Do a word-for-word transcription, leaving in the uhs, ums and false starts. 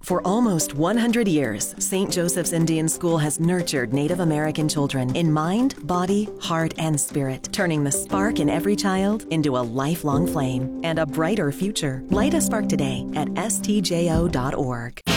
For almost one hundred years, Saint Joseph's Indian School has nurtured Native American children in mind, body, heart, and spirit, turning the spark in every child into a lifelong flame and a brighter future. Light a spark today at S T J O dot org.